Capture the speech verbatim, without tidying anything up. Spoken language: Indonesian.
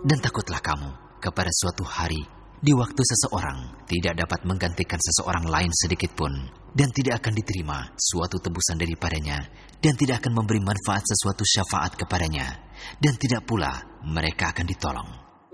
Dan takutlah kamu kepada suatu hari di waktu seseorang tidak dapat menggantikan seseorang lain sedikit pun, dan tidak akan diterima suatu tebusan daripadanya, dan tidak akan memberi manfaat sesuatu syafaat kepadanya, dan tidak pula mereka akan ditolong.